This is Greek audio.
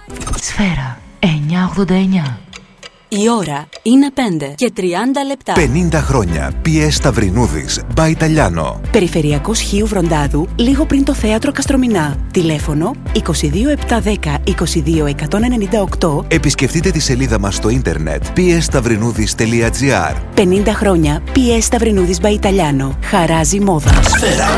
Σφαίρα 989. Η ώρα είναι 5 και 30 λεπτά. 50 χρόνια. PS Σταυρινούδης, by Italiano. Περιφερειακός Χίου Βροντάδου, λίγο πριν το θέατρο Καστρομηνά. Τηλέφωνο 22710 22198. Επισκεφτείτε τη σελίδα μας στο ίντερνετ psstαυρινούδης.gr. 50 χρόνια PS Σταυρινούδης by Italiano. Χαράζει μόδα. Σφαίρα.